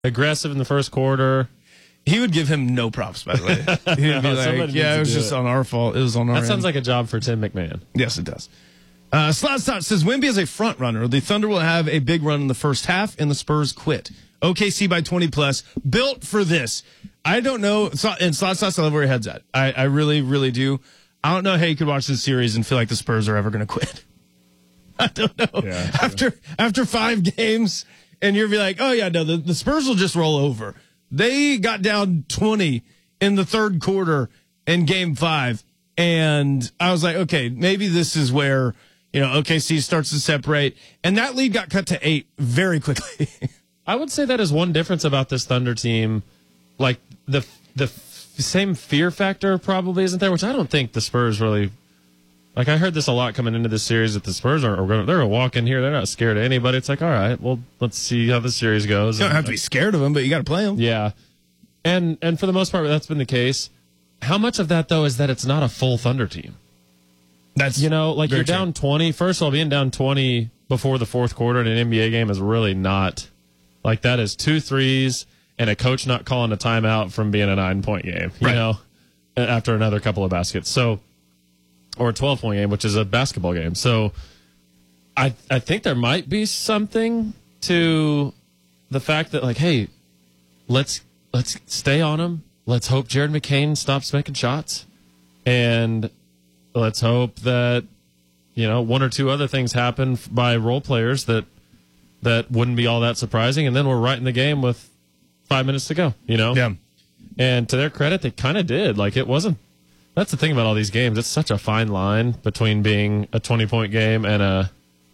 aggressive in the first quarter. He would give him no props, by the way. He would be like, yeah, it was just on our fault. It was on our That end. sounds like a job for Tim McMahon. Yes, it does. Slot says Wemby is a front runner. The Thunder will have a big run in the first half, and the Spurs quit. OKC by 20 plus. Built for this. I don't know. And Slot, I love where your head's at. I really, really do. I don't know how you could watch this series and feel like the Spurs are ever going to quit. I don't know. Yeah, after 5 games, and you'll be like, oh, yeah, no, the Spurs will just roll over. They got down 20 in the third quarter in game 5. And I was like, okay, maybe this is where, OKC starts to separate. And that lead got cut to 8 very quickly. I would say that is one difference about this Thunder team. Like the same fear factor probably isn't there, which I don't think the Spurs really. Like, I heard this a lot coming into this series that the Spurs they're going to walk in here. They're not scared of anybody. It's like, all right, well, let's see how the series goes. You don't have to be scared of them, but you got to play them. Yeah. And for the most part, that's been the case. How much of that, though, is that it's not a full Thunder team? That's you're down 20. First of all, being down 20 before the fourth quarter in an NBA game is really not. Like, that is 2 threes and a coach not calling a timeout from being a 9-point game, after another couple of baskets. So, or a 12-point game, which is a basketball game. So I think there might be something to the fact that, like, hey, let's stay on him. Let's hope Jared McCain stops making shots. And let's hope that, 1 or 2 other things happen by role players that wouldn't be all that surprising. And then we're right in the game with 5 minutes to go, Yeah. And to their credit, they kind of did. Like, it wasn't. That's the thing about all these games. It's such a fine line between being a 20-point game and a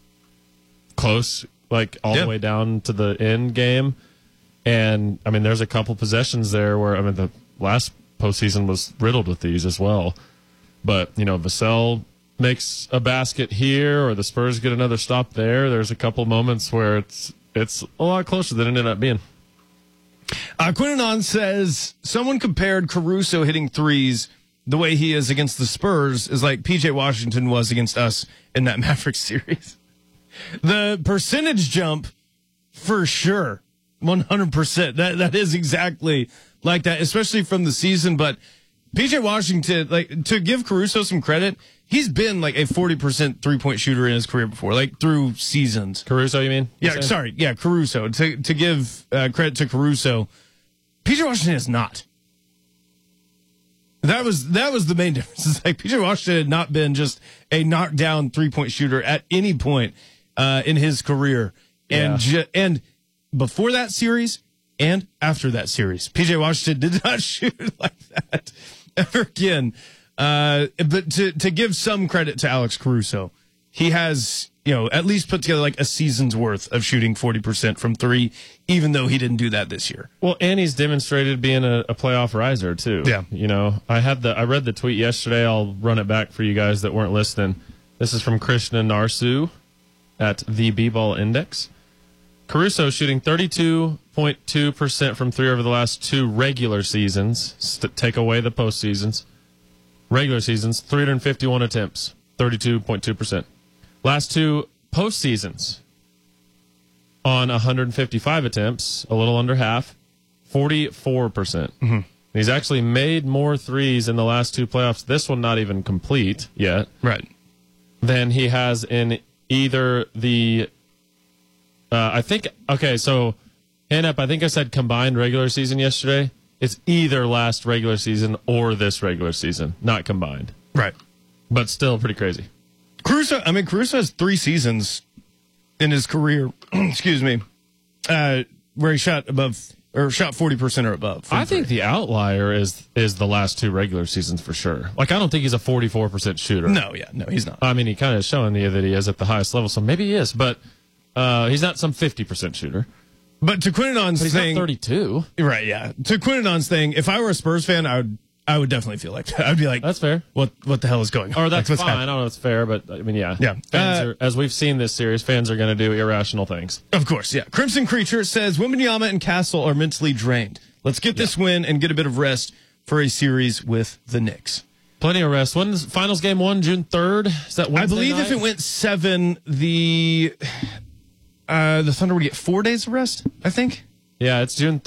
close, like, all the way down to the end game. And, I mean, there's a couple possessions there where, the last postseason was riddled with these as well. But, Vassell makes a basket here or the Spurs get another stop there. There's a couple moments where it's a lot closer than it ended up being. Quinnanon says someone compared Caruso hitting threes the way he is against the Spurs is like PJ Washington was against us in that Mavericks series. The percentage jump, for sure, 100%. That is exactly like that, especially from the season. But PJ Washington, like, to give Caruso some credit, he's been like a 40% 3-point shooter in his career before, like through seasons. Caruso, you mean? Yeah, sorry. Yeah, Caruso. To give credit to Caruso, PJ Washington is not. That was the main difference. It's like PJ Washington had not been just a knockdown 3-point shooter at any point in his career. And and before that series and after that series, PJ Washington did not shoot like that ever again. But to give some credit to Alex Caruso, he has, at least put together like a season's worth of shooting 40% from 3, even though he didn't do that this year. Well, and he's demonstrated being a playoff riser too. Yeah. I read the tweet yesterday. I'll run it back for you guys that weren't listening. This is from Krishna Narsu at the B-Ball Index. Caruso shooting 32.2% from 3 over the last 2 regular seasons. Take away the postseasons. Regular seasons, 351 attempts, 32.2%. Last 2 postseasons, on 155 attempts, a little under half, 44%. Mm-hmm. He's actually made more threes in the last 2 playoffs, this one not even complete yet, right, than he has in either the, I think I said combined regular season yesterday. It's either last regular season or this regular season, not combined. Right. But still pretty crazy. Caruso has 3 seasons in his career, excuse me, where he shot 40% or above. I think the outlier is the last 2 regular seasons for sure. Like, I don't think he's a 44% shooter. No, he's not. I mean, he kind of showing that he is at the highest level, so maybe he is, but he's not some 50% shooter. But to Quinnanon's thing, not 32, right? Yeah. To Quinnanon's thing, if I were a Spurs fan, I would definitely feel like that. I'd be like, that's fair. What the hell is going on? Or that's like, fine. happening? I don't know if it's fair, but I mean, yeah. Yeah. As we've seen this series, fans are going to do irrational things. Of course, yeah. Crimson Creature says Wembanyama and Castle are mentally drained. Let's get this win and get a bit of rest for a series with the Knicks. Plenty of rest. When's finals game 1? June 3rd? Is that Wednesday I believe night? if it went 7, the Thunder would get 4 days of rest, I think. Yeah, it's June